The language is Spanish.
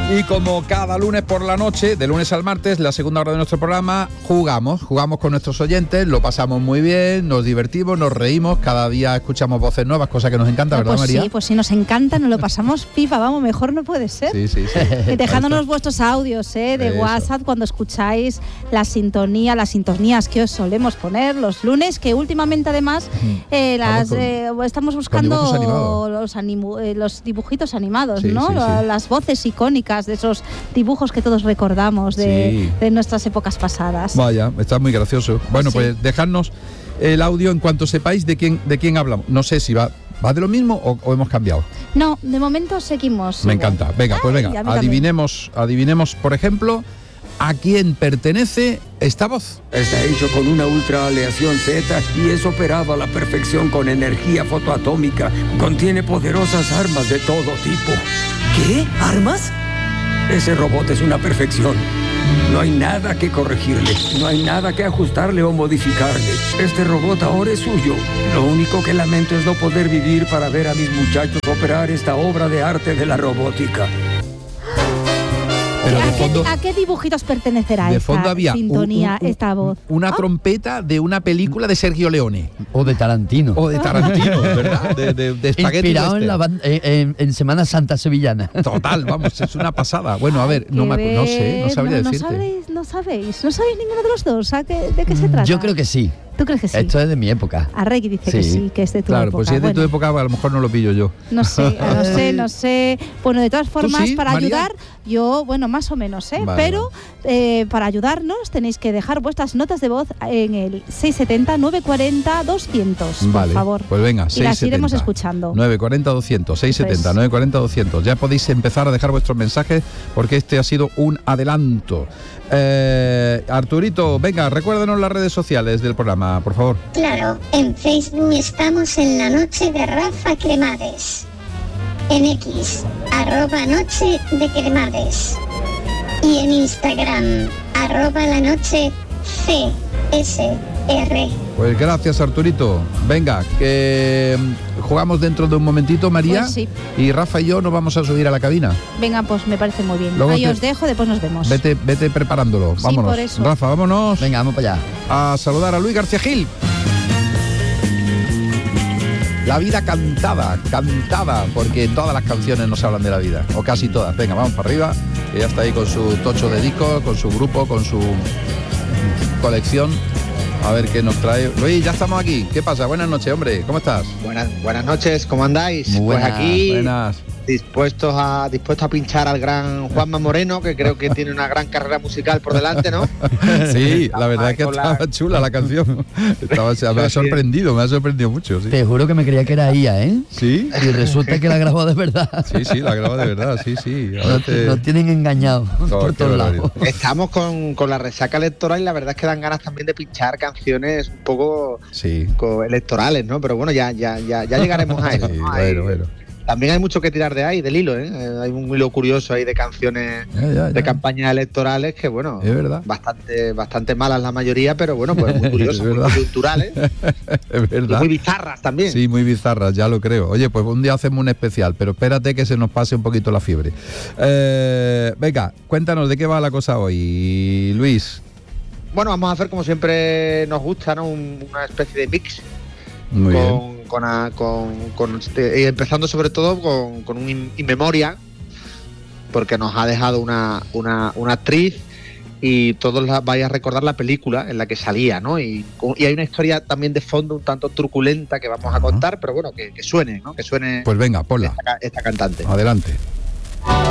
Y como cada lunes por la noche, de lunes al martes, la segunda hora de nuestro programa, jugamos con nuestros oyentes, lo pasamos muy bien, nos divertimos, nos reímos, cada día escuchamos voces nuevas, cosa que nos encanta, ¿verdad, María? Sí, pues sí, nos encanta, nos lo pasamos pipa, vamos, mejor no puede ser. Sí. Dejándonos vuestros audios de WhatsApp cuando escucháis las sintonías que os solemos poner los lunes, que últimamente además estamos buscando los dibujitos animados, ¿no? Las voces icónicas de esos dibujos que todos recordamos de nuestras épocas pasadas. Vaya, está muy gracioso. Bueno, pues dejadnos el audio en cuanto sepáis de quién hablamos. No sé si va de lo mismo o hemos cambiado. No, de momento seguimos. Me encanta. Venga, adivinemos, por ejemplo, ¿a quién pertenece esta voz? Está hecho con una ultra aleación Z y es operado a la perfección con energía fotoatómica. Contiene poderosas armas de todo tipo. ¿Qué? ¿Armas? Ese robot es una perfección. No hay nada que corregirle, no hay nada que ajustarle o modificarle. Este robot ahora es suyo. Lo único que lamento es no poder vivir para ver a mis muchachos operar esta obra de arte de la robótica. Pero de fondo, ¿A qué dibujitos pertenecerá de esta fondo había sintonía, esta voz? Una trompeta de una película de Sergio Leone. O de Tarantino. ¿Verdad? De espagueti. Inspirado en Semana Santa sevillana. Total, vamos, es una pasada. Bueno, a ver, no sabría decirte. No sabéis ninguno de los dos de qué se trata. Yo creo que sí. ¿Tú crees que sí? Esto es de mi época. Arregui dice que sí, que es de tu época. Claro, pues si es de tu época, a lo mejor no lo pillo yo. No sé. Bueno, de todas formas, para María? ayudar, yo, más o menos, Vale. Pero para ayudarnos tenéis que dejar vuestras notas de voz en el 670-940-200, por favor. Pues venga, 670. Y las iremos escuchando. 940-200, 670-940-200. Ya podéis empezar a dejar vuestros mensajes porque este ha sido un adelanto. Arturito, venga, recuérdanos las redes sociales del programa, por favor. Claro, en Facebook estamos en La Noche de Rafa Cremades, en X, @Noche de Cremades, y en Instagram, @LaNocheCSR. Pues gracias, Arturito. Venga, que jugamos dentro de un momentito, María. Pues sí. Y Rafa y yo nos vamos a subir a la cabina. Venga, pues me parece muy bien. Luego Ahí os dejo, después nos vemos. Vete preparándolo. Sí, Vámonos. por eso. Rafa, vámonos. Venga, vamos para allá. A saludar a Luis García Gil. La vida cantada, porque todas las canciones nos hablan de la vida, o casi todas. Venga, vamos para arriba, que ya está ahí con su tocho de discos, con su grupo, con su colección. A ver qué nos trae. Luis, ya estamos aquí. ¿Qué pasa? Buenas noches, hombre. ¿Cómo estás? Buenas noches, ¿cómo andáis? Muy buenas, pues aquí buenas. dispuesto a pinchar al gran Juanma Moreno, que creo que tiene una gran carrera musical por delante, ¿no? Sí, la verdad es que estaba chula la canción. Me ha sorprendido mucho. Sí. Te juro que me creía que era ella, ¿eh? Sí. Y resulta que la grabó de verdad. Sí, la grabó de verdad, sí. Nos tienen engañados por todos lados. Estamos con la resaca electoral y la verdad es que dan ganas también de pinchar canciones un poco electorales, ¿no? Pero bueno, ya llegaremos a eso. Sí, ¿no? bueno. También hay mucho que tirar de ahí, del hilo, ¿eh? Hay un hilo curioso ahí de canciones de campañas electorales que, bueno, es verdad. Bastante malas la mayoría, pero bueno, pues muy curiosas, muy coyunturales. Es verdad. Y muy bizarras también. Sí, muy bizarras, ya lo creo. Oye, pues un día hacemos un especial, pero espérate que se nos pase un poquito la fiebre. Venga, cuéntanos de qué va la cosa hoy, Luis. Bueno, vamos a hacer como siempre nos gusta, ¿no? Una especie de mix. Muy bien. Empezando sobre todo con un in memoria, porque nos ha dejado una actriz y todos vais a recordar la película en la que salía, ¿no? Y hay una historia también de fondo un tanto truculenta que vamos a contar, pero bueno, que suene, ¿no? Que suene. Pues venga, ponla. Esta cantante. Adelante.